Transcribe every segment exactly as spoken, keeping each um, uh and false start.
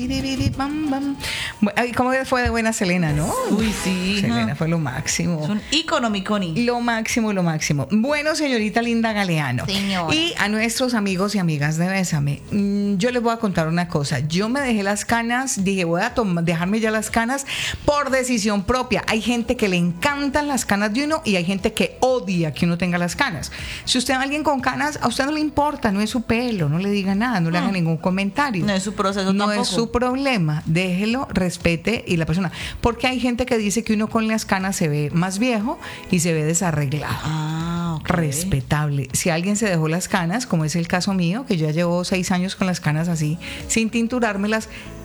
¿Cómo fue de buena Selena, no? Uy, sí. Selena fue lo máximo. Es un ícono, Miconi. Lo máximo, lo máximo. Bueno, señorita Linda Galeano. Señora. Y a nuestros amigos y amigas de Bésame, yo les voy a contar una cosa. Yo me dejé las canas, dije, voy a tom- dejarme ya las canas por decisión propia. Hay gente que le encantan las canas de uno y hay gente que odia que uno tenga las canas. Si usted ve a alguien con canas, a usted no le importa, no es su pelo, no le diga nada, no le haga ningún comentario. No es su proceso No tampoco. es su problema, déjelo, respete y la persona, porque hay gente que dice que uno con las canas se ve más viejo y se ve desarreglado. Ah, ok. Respetable. Si alguien se dejó las canas, como es el caso mío, que yo ya llevo seis años con las canas así, sin tinturármelas,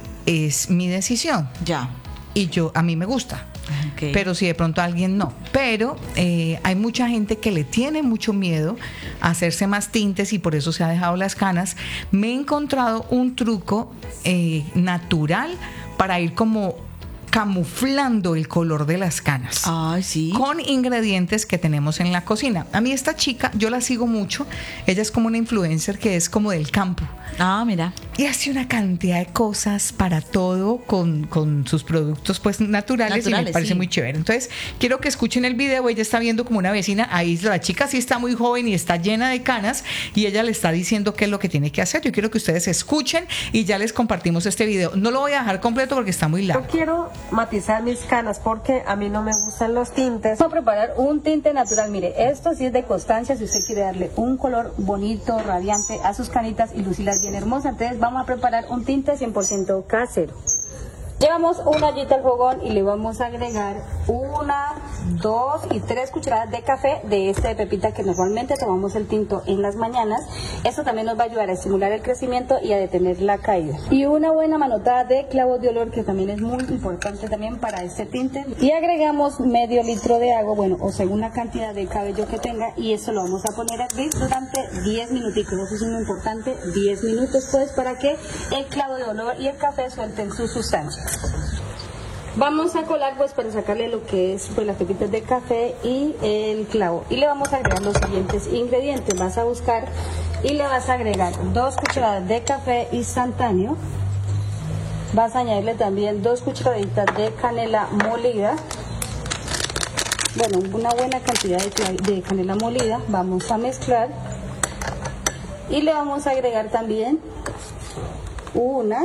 es mi decisión. Ya. Y yo, a mí me gusta. Okay. Pero si de pronto a alguien no. Pero eh, hay mucha gente que le tiene mucho miedo a hacerse más tintes y por eso se ha dejado las canas. Me he encontrado un truco eh, natural para ir como camuflando el color de las canas. Ay, sí. Con ingredientes que tenemos en la cocina. A mí esta chica, yo la sigo mucho. Ella es como una influencer que es como del campo. Ah, mira. Y hace una cantidad de cosas para todo con, con sus productos pues naturales, Naturales, y me parece sí. muy chévere. Entonces, quiero que escuchen el video. Ella está viendo como una vecina. Ahí la chica sí está muy joven y está llena de canas y ella le está diciendo qué es lo que tiene que hacer. Yo quiero que ustedes escuchen y ya les compartimos este video. No lo voy a dejar completo porque está muy largo. Yo quiero matizar mis canas porque a mí no me gustan los tintes. Vamos a preparar un tinte natural. Mire, esto sí es de Constancia. Si usted quiere darle un color bonito, radiante a sus canitas y lucirlas bien hermosas, entonces vamos a preparar un tinte cien por ciento casero. Llevamos una ollita al fogón y le vamos a agregar una, dos y tres cucharadas de café de este de pepita que normalmente tomamos el tinto en las mañanas. Esto también nos va a ayudar a estimular el crecimiento y a detener la caída. Y una buena manotada de clavos de olor que también es muy importante también para este tinte. Y agregamos medio litro de agua, bueno, o según la cantidad de cabello que tenga, y eso lo vamos a poner a hervir durante diez minuticos. Eso es muy importante, diez minutos pues para que el clavo de olor y el café suelten su sustancia. Vamos a colar pues para sacarle lo que es pues las pepitas de café y el clavo y le vamos a agregar los siguientes ingredientes. Vas a buscar y le vas a agregar dos cucharadas de café instantáneo. Vas a añadirle también dos cucharaditas de canela molida. Bueno, una buena cantidad de, de canela molida. Vamos a mezclar y le vamos a agregar también una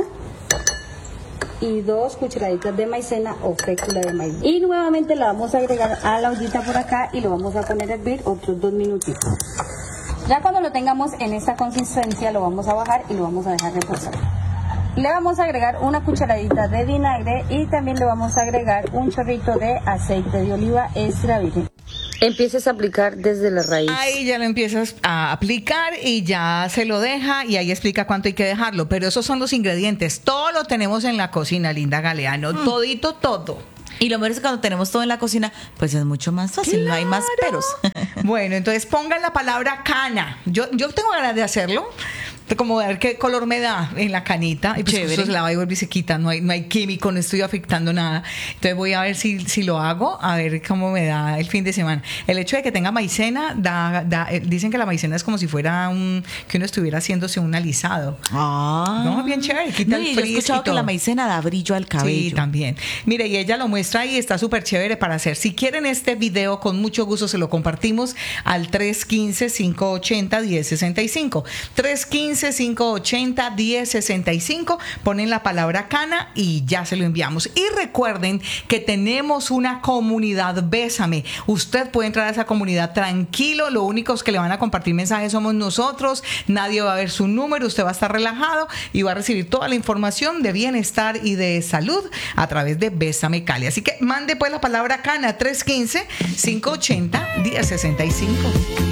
y dos cucharaditas de maicena o fécula de maíz. Y nuevamente la vamos a agregar a la ollita por acá y lo vamos a poner a hervir otros dos minutitos. Ya cuando lo tengamos en esta consistencia lo vamos a bajar y lo vamos a dejar reposar. Le vamos a agregar una cucharadita de vinagre y también le vamos a agregar un chorrito de aceite de oliva extra virgen. Empieces a aplicar desde la raíz. Ahí ya lo empiezas a aplicar y ya se lo deja y ahí explica cuánto hay que dejarlo. Pero esos son los ingredientes. Todo lo tenemos en la cocina, Linda Galeano. Mm. Todito, todo. Y lo mejor es que cuando tenemos todo en la cocina, pues es mucho más fácil, claro. No hay más peros. Bueno, entonces pongan la palabra cana. Yo, yo tengo ganas de hacerlo. Como ver qué color me da en la canita y pues eso se lava y vuelve y se quita, no hay, no hay químico, no estoy afectando nada. Entonces voy a ver si, si lo hago, a ver cómo me da el fin de semana. El hecho de que tenga maicena da, da, dicen que la maicena es como si fuera un, que uno estuviera haciéndose un alisado. Ah, no, bien chévere, quita no, el y frizz. Yo he escuchado que la maicena da brillo al cabello. Sí, también. Mire, y ella lo muestra y está súper chévere para hacer. Si quieren este video, con mucho gusto se lo compartimos al tres uno cinco, cinco ocho cero, uno cero seis cinco. tres uno cinco, cinco ocho cero, diez sesenta y cinco, ponen la palabra cana y ya se lo enviamos. Y recuerden que tenemos una comunidad Bésame. Usted puede entrar a esa comunidad tranquilo, lo único es que le van a compartir mensajes somos nosotros, nadie va a ver su número, usted va a estar relajado y va a recibir toda la información de bienestar y de salud a través de Bésame Cali. Así que mande pues la palabra cana tres uno cinco, cinco ocho cero, uno cero seis cinco.